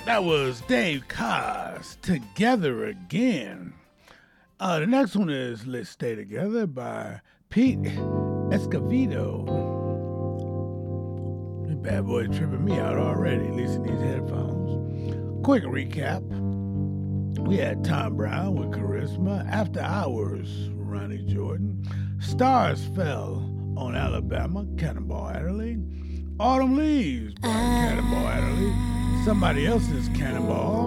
That was Dave Koz, Together Again. The next one is Let's Stay Together by Pete Escovedo. This bad boy tripping me out already, at least in these headphones. Quick recap. We had Tom Brown with Charisma, After Hours, Ronnie Jordan, Stars Fell on Alabama, Cannonball Adderley, Autumn Leaves by Cannonball Adderley, Somebody Else's Cannonball,